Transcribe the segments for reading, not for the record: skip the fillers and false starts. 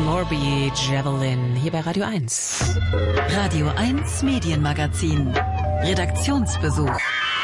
Morby Javelin hier bei Radio 1. Radio 1 Medienmagazin. Redaktionsbesuch.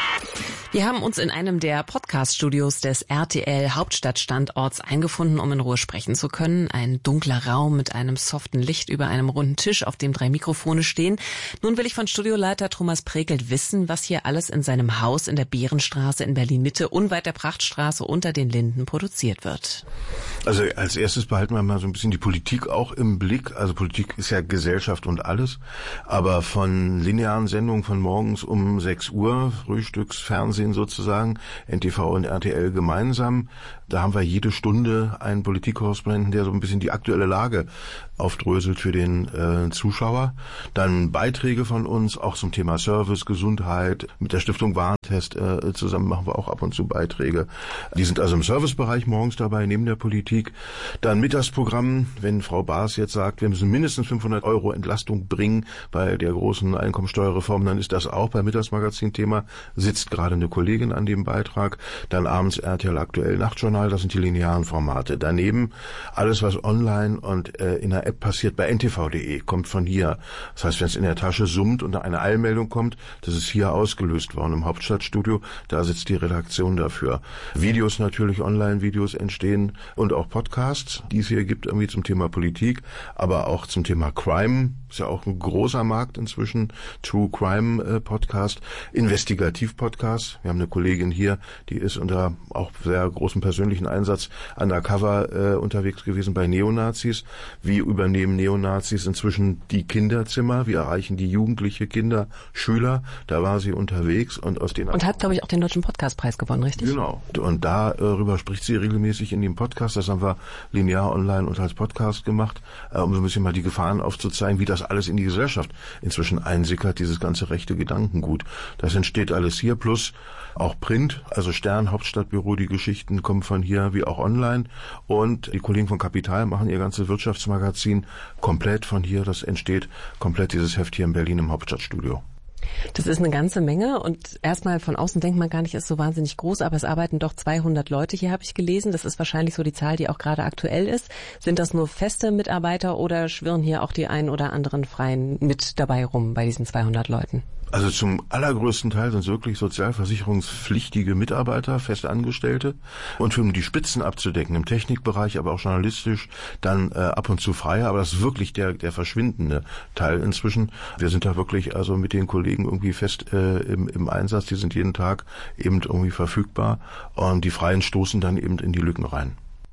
Wir haben uns in einem der Podcast-Studios des RTL Hauptstadtstandorts eingefunden, um in Ruhe sprechen zu können. Ein dunkler Raum mit einem soften Licht über einem runden Tisch, auf dem 3 Mikrofone stehen. Nun will ich von Studioleiter Thomas Prekelt wissen, was hier alles in seinem Haus in der Behrenstraße in Berlin-Mitte unweit der Prachtstraße unter den Linden produziert wird. Also als erstes behalten wir mal so ein bisschen die Politik auch im Blick. Also Politik ist ja Gesellschaft und alles. Aber von linearen Sendungen von morgens um 6 Uhr, Frühstücksfernsehen sozusagen, NTV und RTL gemeinsam. Da haben wir jede Stunde einen Politikkorrespondenten, der so ein bisschen die aktuelle Lage aufdröselt für den Zuschauer. Dann Beiträge von uns, auch zum Thema Service, Gesundheit. Mit der Stiftung Warentest zusammen machen wir auch ab und zu Beiträge. Die sind also im Servicebereich morgens dabei, neben der Politik. Dann Mittagsprogramm, wenn Frau Baas jetzt sagt, wir müssen mindestens 500 € Entlastung bringen bei der großen Einkommensteuerreform, dann ist das auch beim Mittagsmagazin Thema. Sitzt gerade eine Kollegin an dem Beitrag. Dann abends RTL Aktuell Nachtjournal, das sind die linearen Formate. Daneben alles, was online und in der App passiert bei ntv.de, kommt von hier. Das heißt, wenn es in der Tasche summt und eine Eilmeldung kommt, das ist hier ausgelöst worden im Hauptstadtstudio. Da sitzt die Redaktion dafür. Videos natürlich, Online-Videos entstehen und auch Podcasts, die es hier gibt, irgendwie zum Thema Politik, aber auch zum Thema Crime. Ist ja auch ein großer Markt inzwischen. True Crime Podcast, Investigativ Podcast. Wir haben eine Kollegin hier, die ist unter auch sehr großem persönlichen Einsatz undercover unterwegs gewesen bei Neonazis. Wie übernehmen Neonazis inzwischen die Kinderzimmer? Wie erreichen die jugendliche Kinder, Schüler? Da war sie unterwegs und aus den... Und hat, glaube ich, auch den Deutschen Podcastpreis gewonnen, richtig? Genau. Und darüber spricht sie regelmäßig in dem Podcast. Das haben wir linear online und als Podcast gemacht, um so ein bisschen mal die Gefahren aufzuzeigen, wie das alles in die Gesellschaft inzwischen einsickert, dieses ganze rechte Gedankengut. Das entsteht alles hier, plus auch Print, also Stern, Hauptstadtbüro, die Geschichten kommen von hier wie auch online. Und die Kollegen von Kapital machen ihr ganzes Wirtschaftsmagazin komplett von hier. Das entsteht komplett dieses Heft hier in Berlin im Hauptstadtstudio. Das ist eine ganze Menge und erstmal von außen denkt man gar nicht, ist so wahnsinnig groß, aber es arbeiten doch 200 Leute hier, habe ich gelesen. Das ist wahrscheinlich so die Zahl, die auch gerade aktuell ist. Sind das nur feste Mitarbeiter oder schwirren hier auch die ein oder anderen Freien mit dabei rum bei diesen 200 Leuten? Also zum allergrößten Teil sind es wirklich sozialversicherungspflichtige Mitarbeiter, Festangestellte. Und um die Spitzen abzudecken, im Technikbereich, aber auch journalistisch, dann ab und zu Freie. Aber das ist wirklich der verschwindende Teil inzwischen. Wir sind da wirklich also mit den Kollegen irgendwie fest im Einsatz. Die sind jeden Tag eben irgendwie verfügbar. Und die Freien stoßen dann eben in die Lücken rein.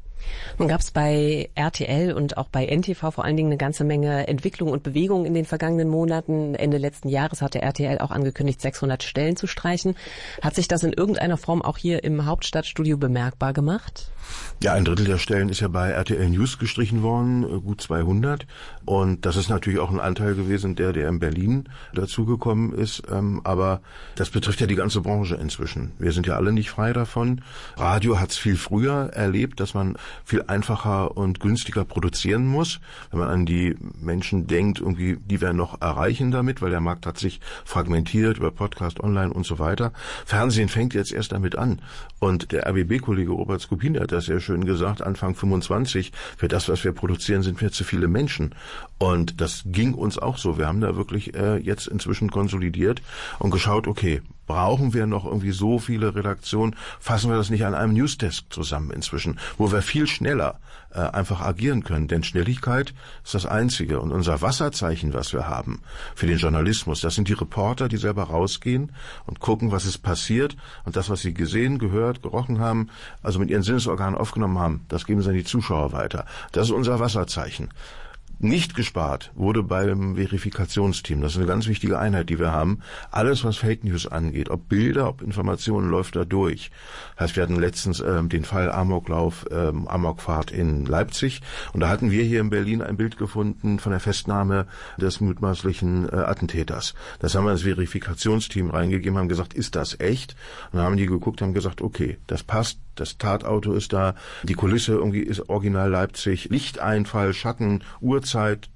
Nun gab es bei RTL und auch bei NTV vor allen Dingen eine ganze Menge Entwicklung und Bewegung in den vergangenen Monaten. Ende letzten Jahres hatte RTL auch angekündigt, 600 Stellen zu streichen. Hat sich das in irgendeiner Form auch hier im Hauptstadtstudio bemerkbar gemacht? Ja, 1/3 der Stellen ist ja bei RTL News gestrichen worden, gut 200. Und das ist natürlich auch ein Anteil gewesen, der in Berlin dazugekommen ist. Aber das betrifft ja die ganze Branche inzwischen. Wir sind ja alle nicht frei davon. Radio hat es viel früher erlebt, dass man viel einfacher und günstiger produzieren muss. Wenn man an die Menschen denkt, irgendwie, die wir noch erreichen damit, weil der Markt hat sich fragmentiert über Podcast, Online und so weiter. Fernsehen fängt jetzt erst damit an. Und der RBB-Kollege Robert Skopin hat das sehr schön gesagt, Anfang 25, für das, was wir produzieren, sind wir zu viele Menschen. Und das ging uns auch so. Wir haben da wirklich jetzt inzwischen konsolidiert und geschaut, okay, brauchen wir noch irgendwie so viele Redaktionen? Fassen wir das nicht an einem Newsdesk zusammen inzwischen, wo wir viel schneller einfach agieren können. Denn Schnelligkeit ist das Einzige. Und unser Wasserzeichen, was wir haben für den Journalismus, das sind die Reporter, die selber rausgehen und gucken, was ist passiert. Und das, was sie gesehen, gehört, gerochen haben, also mit ihren Sinnesorganen aufgenommen haben, das geben sie an die Zuschauer weiter. Das ist unser Wasserzeichen. Nicht gespart wurde beim Verifikationsteam. Das ist eine ganz wichtige Einheit, die wir haben. Alles, was Fake News angeht, ob Bilder, ob Informationen, läuft da durch. Heißt, wir hatten letztens den Fall Amoklauf, Amokfahrt in Leipzig. Und da hatten wir hier in Berlin ein Bild gefunden von der Festnahme des mutmaßlichen Attentäters. Das haben wir ins Verifikationsteam reingegeben, haben gesagt, ist das echt? Und dann haben die geguckt, haben gesagt, okay, das passt. Das Tatauto ist da, die Kulisse irgendwie ist original Leipzig, Lichteinfall, Schatten, Uhrzeit,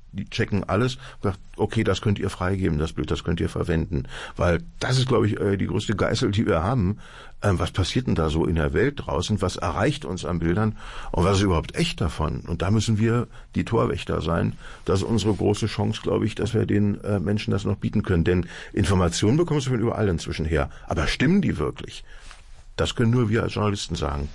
die checken alles, sagt, okay, das könnt ihr freigeben, das Bild, das könnt ihr verwenden. Weil das ist, glaube ich, die größte Geißel, die wir haben. Was passiert denn da so in der Welt draußen? Was erreicht uns an Bildern? Und was ist überhaupt echt davon? Und da müssen wir die Torwächter sein. Das ist unsere große Chance, glaube ich, dass wir den Menschen das noch bieten können. Denn Informationen bekommst du von überall inzwischen her. Aber stimmen die wirklich? Das können nur wir als Journalisten sagen.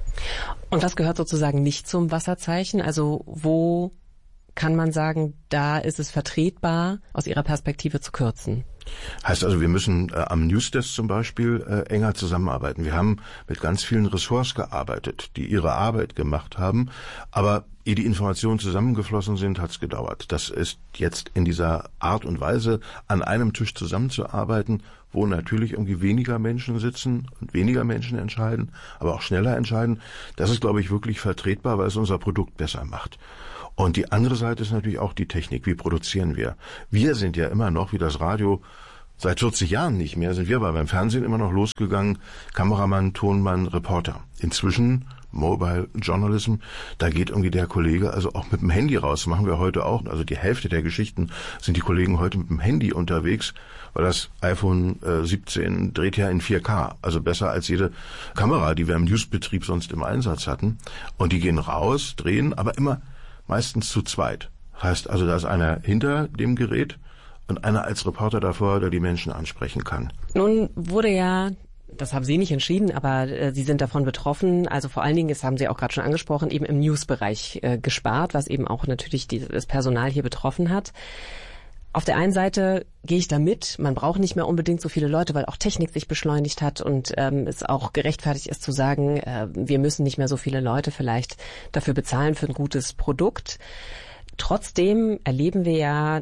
Und das gehört sozusagen nicht zum Wasserzeichen? Also wo kann man sagen, da ist es vertretbar, aus Ihrer Perspektive zu kürzen? Heißt also, wir müssen am Newsdesk zum Beispiel enger zusammenarbeiten. Wir haben mit ganz vielen Ressorts gearbeitet, die ihre Arbeit gemacht haben, aber ehe die Informationen zusammengeflossen sind, hat es gedauert. Das ist jetzt in dieser Art und Weise, an einem Tisch zusammenzuarbeiten, wo natürlich irgendwie weniger Menschen sitzen und weniger Menschen entscheiden, aber auch schneller entscheiden. Das ist, glaube ich, wirklich vertretbar, weil es unser Produkt besser macht. Und die andere Seite ist natürlich auch die Technik. Wie produzieren wir? Wir sind ja immer noch, wie das Radio seit 40 Jahren nicht mehr, sind wir aber beim Fernsehen immer noch losgegangen. Kameramann, Tonmann, Reporter. Inzwischen Mobile Journalism, da geht irgendwie der Kollege also auch mit dem Handy raus. Machen wir heute auch. Also die Hälfte der Geschichten sind die Kollegen heute mit dem Handy unterwegs, weil das iPhone 17 dreht ja in 4K. Also besser als jede Kamera, die wir im Newsbetrieb sonst im Einsatz hatten. Und die gehen raus, drehen, aber immer meistens zu zweit. Heißt also, da ist einer hinter dem Gerät und einer als Reporter davor, der die Menschen ansprechen kann. Nun wurde ja, das haben Sie nicht entschieden, aber Sie sind davon betroffen, also vor allen Dingen, das haben Sie auch gerade schon angesprochen, eben im Newsbereich gespart, was eben auch natürlich das Personal hier betroffen hat. Auf der einen Seite gehe ich da mit, man braucht nicht mehr unbedingt so viele Leute, weil auch Technik sich beschleunigt hat und es auch gerechtfertigt ist zu sagen, wir müssen nicht mehr so viele Leute vielleicht dafür bezahlen für ein gutes Produkt. Trotzdem erleben wir ja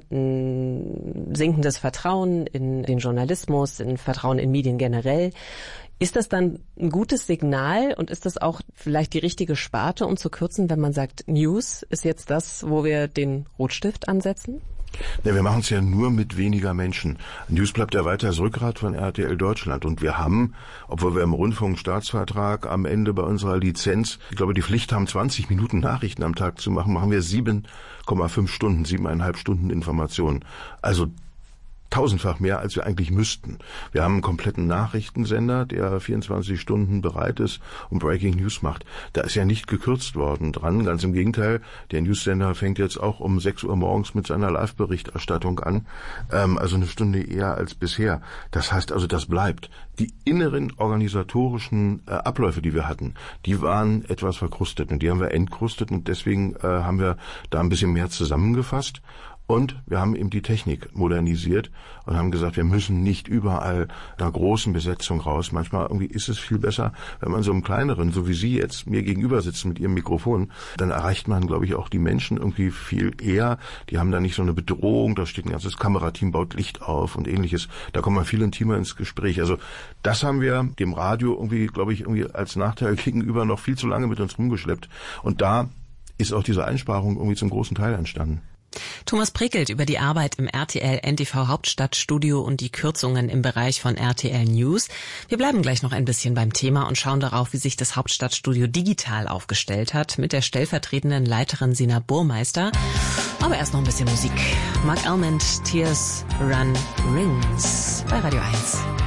ein sinkendes Vertrauen in den Journalismus, ein Vertrauen in Medien generell. Ist das dann ein gutes Signal und ist das auch vielleicht die richtige Sparte, um zu kürzen, wenn man sagt, News ist jetzt das, wo wir den Rotstift ansetzen? Ja, wir machen es ja nur mit weniger Menschen. News bleibt ja weiter das Rückgrat von RTL Deutschland. Und wir haben, obwohl wir im Rundfunkstaatsvertrag am Ende bei unserer Lizenz, ich glaube, die Pflicht haben, 20 Minuten Nachrichten am Tag zu machen, machen wir 7,5 Stunden, 7,5 Stunden Informationen. Also 1000-fach mehr, als wir eigentlich müssten. Wir haben einen kompletten Nachrichtensender, der 24 Stunden bereit ist und Breaking News macht. Da ist ja nicht gekürzt worden dran. Ganz im Gegenteil, der Newssender fängt jetzt auch um 6 Uhr morgens mit seiner Live-Berichterstattung an. Also eine Stunde eher als bisher. Das heißt also, das bleibt. Die inneren organisatorischen Abläufe, die wir hatten, die waren etwas verkrustet und die haben wir entkrustet und deswegen haben wir da ein bisschen mehr zusammengefasst. Und wir haben eben die Technik modernisiert und haben gesagt, wir müssen nicht überall einer großen Besetzung raus. Manchmal irgendwie ist es viel besser, wenn man so einem kleineren, so wie Sie jetzt mir gegenüber sitzen mit Ihrem Mikrofon, dann erreicht man, glaube ich, auch die Menschen irgendwie viel eher. Die haben da nicht so eine Bedrohung, da steht ein ganzes Kamerateam, baut Licht auf und ähnliches. Da kommt man viel intimer ins Gespräch. Also das haben wir dem Radio irgendwie, glaube ich, irgendwie als Nachteil gegenüber noch viel zu lange mit uns rumgeschleppt. Und da ist auch diese Einsparung irgendwie zum großen Teil entstanden. Thomas Prickelt über die Arbeit im RTL NTV Hauptstadtstudio und die Kürzungen im Bereich von RTL News. Wir bleiben gleich noch ein bisschen beim Thema und schauen darauf, wie sich das Hauptstadtstudio digital aufgestellt hat mit der stellvertretenden Leiterin Sina Burmeister. Aber erst noch ein bisschen Musik. Mark Almond, Tears Run Rings bei Radio 1.